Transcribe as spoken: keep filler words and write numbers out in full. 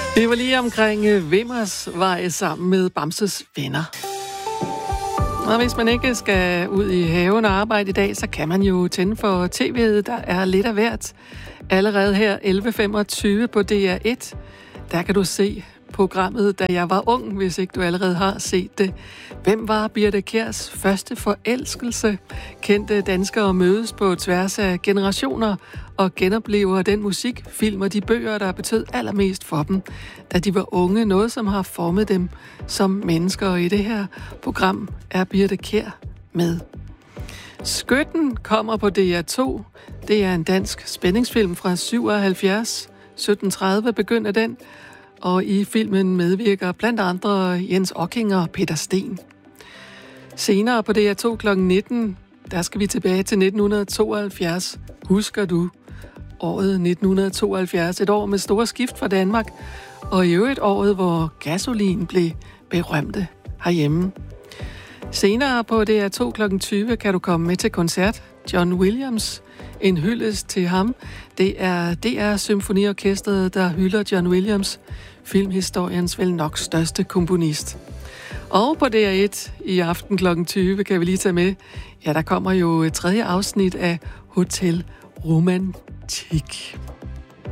Det var lige omkring Vimmersvej sammen med Bamses venner. Og hvis man ikke skal ud i haven og arbejde i dag, så kan man jo tænde for tv'et, der er lidt af hvert. Allerede her elleve femogtyve på D R et, der kan du se programmet, Da jeg var ung, hvis ikke du allerede har set det. Hvem var Birthe Kjærs første forelskelse? Kendte danskere mødes på tværs af generationer og genoplever den musik, film og de bøger, der betød allermest for dem, da de var unge. Noget, som har formet dem som mennesker. Og i det her program er Birthe Kjær med. Skytten kommer på D R to. Det er en dansk spændingsfilm fra syvoghalvfjerds. sytten tredive begynder den. Og i filmen medvirker blandt andre Jens Ocking og Peter Sten. Senere på D R to klokken nitten, der skal vi tilbage til nitten tooghalvfjerds. Husker du året nitten tooghalvfjerds? Et år med store skift fra Danmark, og i øvrigt året, hvor gasolin blev berømte herhjemme. Senere på D R to klokken tyve kan du komme med til koncert. John Williams, en hyldest til ham. Det er D R Symfoniorkestret, der hylder John Williams, filmhistoriens vel nok største komponist. Og på D R et i aften klokken tyve kan vi lige tage med, ja, der kommer jo et tredje afsnit af Hotel Romantik.